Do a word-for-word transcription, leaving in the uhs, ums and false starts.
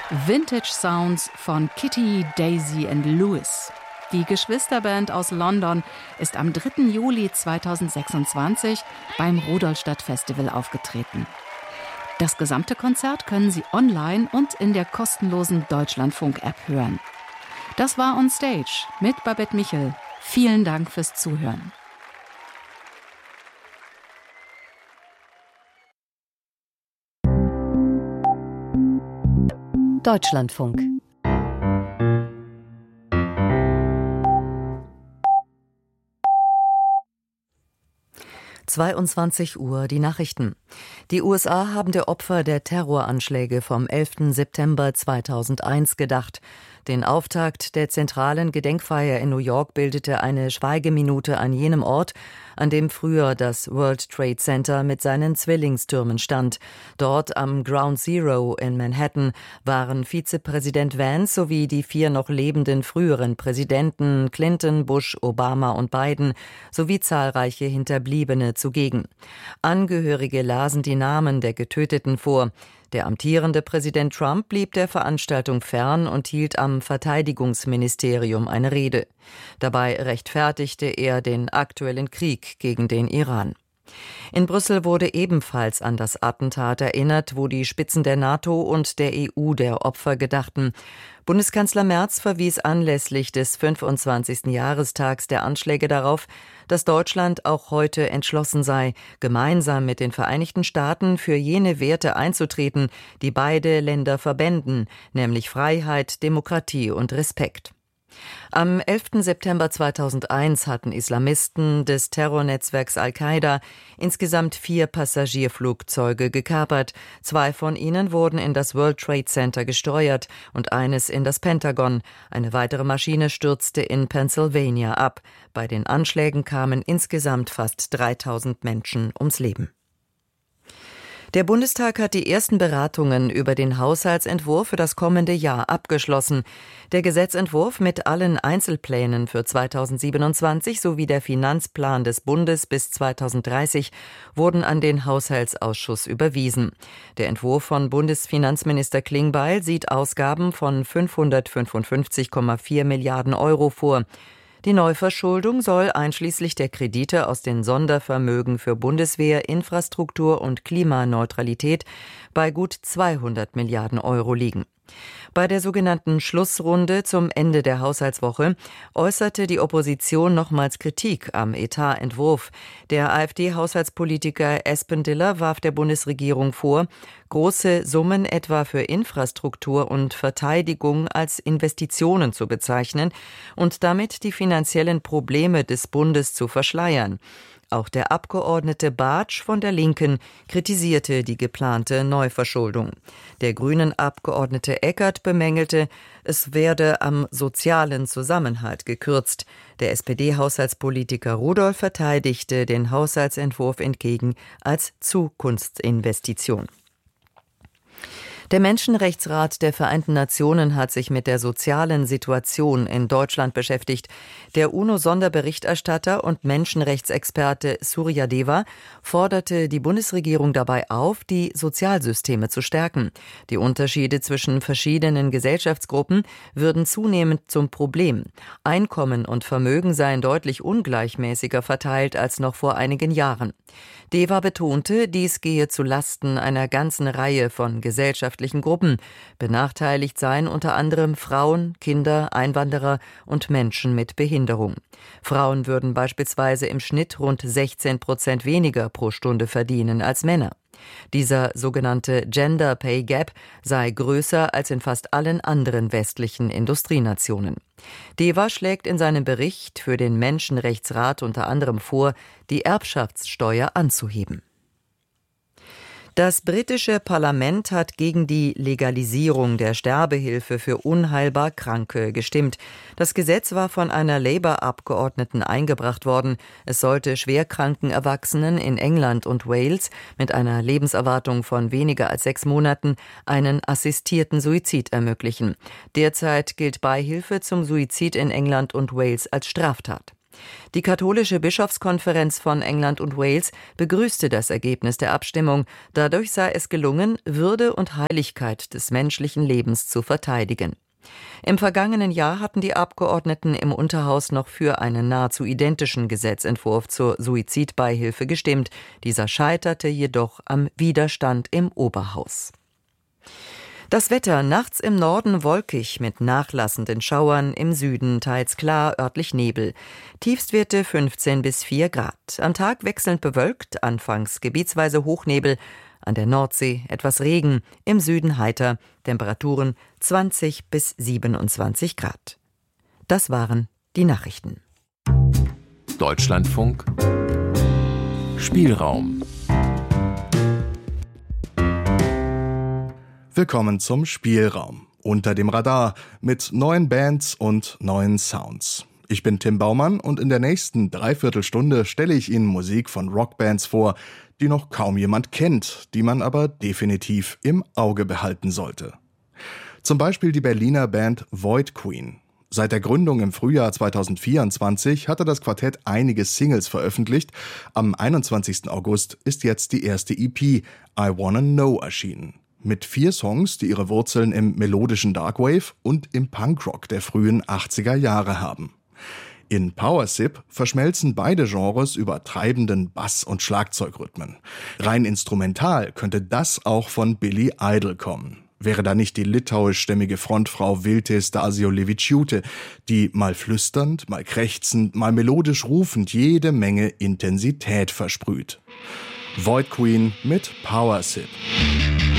Vintage Sounds von Kitty, Daisy and Lewis. Die Geschwisterband aus London ist am dritten Juli zweitausendsechsundzwanzig beim Rudolstadt Festival aufgetreten. Das gesamte Konzert können Sie online und in der kostenlosen Deutschlandfunk-App hören. Das war On Stage mit Babette Michel. Vielen Dank fürs Zuhören. Deutschlandfunk. zweiundzwanzig Uhr, die Nachrichten. Die U S A haben der Opfer der Terroranschläge vom elften September zweitausendeins gedacht. Den Auftakt der zentralen Gedenkfeier in New York bildete eine Schweigeminute an jenem Ort, an dem früher das World Trade Center mit seinen Zwillingstürmen stand. Dort am Ground Zero in Manhattan waren Vizepräsident Vance sowie die vier noch lebenden früheren Präsidenten Clinton, Bush, Obama und Biden sowie zahlreiche Hinterbliebene zugegen. Angehörige lasen die Namen der Getöteten vor. Der amtierende Präsident Trump blieb der Veranstaltung fern und hielt am Verteidigungsministerium eine Rede. Dabei rechtfertigte er den aktuellen Krieg gegen den Iran. In Brüssel wurde ebenfalls an das Attentat erinnert, wo die Spitzen der NATO und der E U der Opfer gedachten. Bundeskanzler Merz verwies anlässlich des fünfundzwanzigsten Jahrestags der Anschläge darauf, dass Deutschland auch heute entschlossen sei, gemeinsam mit den Vereinigten Staaten für jene Werte einzutreten, die beide Länder verbänden, nämlich Freiheit, Demokratie und Respekt. Am elften September zweitausendeins hatten Islamisten des Terrornetzwerks Al-Qaida insgesamt vier Passagierflugzeuge gekapert. Zwei von ihnen wurden in das World Trade Center gesteuert und eines in das Pentagon. Eine weitere Maschine stürzte in Pennsylvania ab. Bei den Anschlägen kamen insgesamt fast dreitausend Menschen ums Leben. Der Bundestag hat die ersten Beratungen über den Haushaltsentwurf für das kommende Jahr abgeschlossen. Der Gesetzentwurf mit allen Einzelplänen für zweitausendsiebenundzwanzig sowie der Finanzplan des Bundes bis zweitausenddreißig wurden an den Haushaltsausschuss überwiesen. Der Entwurf von Bundesfinanzminister Klingbeil sieht Ausgaben von fünfhundertfünfundfünfzig Komma vier Milliarden Euro vor. Die Neuverschuldung soll einschließlich der Kredite aus den Sondervermögen für Bundeswehr, Infrastruktur und Klimaneutralität bei gut zweihundert Milliarden Euro liegen. Bei der sogenannten Schlussrunde zum Ende der Haushaltswoche äußerte die Opposition nochmals Kritik am Etatentwurf. Der AfD-Haushaltspolitiker Espendiller warf der Bundesregierung vor, große Summen etwa für Infrastruktur und Verteidigung als Investitionen zu bezeichnen und damit die finanziellen Probleme des Bundes zu verschleiern. Auch der Abgeordnete Bartsch von der Linken kritisierte die geplante Neuverschuldung. Der Grünen-Abgeordnete Eckert bemängelte, es werde am sozialen Zusammenhalt gekürzt. Der S P D-Haushaltspolitiker Rudolph verteidigte den Haushaltsentwurf entgegen als Zukunftsinvestition. Der Menschenrechtsrat der Vereinten Nationen hat sich mit der sozialen Situation in Deutschland beschäftigt. Der UNO-Sonderberichterstatter und Menschenrechtsexperte Surya Deva forderte die Bundesregierung dabei auf, die Sozialsysteme zu stärken. Die Unterschiede zwischen verschiedenen Gesellschaftsgruppen würden zunehmend zum Problem. Einkommen und Vermögen seien deutlich ungleichmäßiger verteilt als noch vor einigen Jahren. Deva betonte, dies gehe zu Lasten einer ganzen Reihe von gesellschaftlichen Gruppen. Benachteiligt seien unter anderem Frauen, Kinder, Einwanderer und Menschen mit Behinderung. Frauen würden beispielsweise im Schnitt rund sechzehn Prozent weniger pro Stunde verdienen als Männer. Dieser sogenannte Gender Pay Gap sei größer als in fast allen anderen westlichen Industrienationen. Deva schlägt in seinem Bericht für den Menschenrechtsrat unter anderem vor, die Erbschaftssteuer anzuheben. Das britische Parlament hat gegen die Legalisierung der Sterbehilfe für unheilbar Kranke gestimmt. Das Gesetz war von einer Labour-Abgeordneten eingebracht worden. Es sollte schwerkranken Erwachsenen in England und Wales mit einer Lebenserwartung von weniger als sechs Monaten einen assistierten Suizid ermöglichen. Derzeit gilt Beihilfe zum Suizid in England und Wales als Straftat. Die katholische Bischofskonferenz von England und Wales begrüßte das Ergebnis der Abstimmung. Dadurch sei es gelungen, Würde und Heiligkeit des menschlichen Lebens zu verteidigen. Im vergangenen Jahr hatten die Abgeordneten im Unterhaus noch für einen nahezu identischen Gesetzentwurf zur Suizidbeihilfe gestimmt. Dieser scheiterte jedoch am Widerstand im Oberhaus. Das Wetter: nachts im Norden wolkig mit nachlassenden Schauern, im Süden teils klar, örtlich Nebel. Tiefstwerte fünfzehn bis vier Grad. Am Tag wechselnd bewölkt, anfangs gebietsweise Hochnebel. An der Nordsee etwas Regen, im Süden heiter. Temperaturen zwanzig bis siebenundzwanzig Grad. Das waren die Nachrichten. Deutschlandfunk Spielraum. Willkommen zum Spielraum. Unter dem Radar mit neuen Bands und neuen Sounds. Ich bin Tim Baumann und in der nächsten Dreiviertelstunde stelle ich Ihnen Musik von Rockbands vor, die noch kaum jemand kennt, die man aber definitiv im Auge behalten sollte. Zum Beispiel die Berliner Band Void Queen. Seit der Gründung im Frühjahr zweitausendvierundzwanzig hatte das Quartett einige Singles veröffentlicht. Am einundzwanzigsten August ist jetzt die erste E P I Wanna Know erschienen. Mit vier Songs, die ihre Wurzeln im melodischen Darkwave und im Punkrock der frühen achtziger Jahre haben. In Powersip verschmelzen beide Genres über treibenden Bass- und Schlagzeugrhythmen. Rein instrumental könnte das auch von Billy Idol kommen. Wäre da nicht die litauischstämmige Frontfrau Viltė Stasio-Levičiūtė, die mal flüsternd, mal krächzend, mal melodisch rufend jede Menge Intensität versprüht. Void Queen mit Powersip.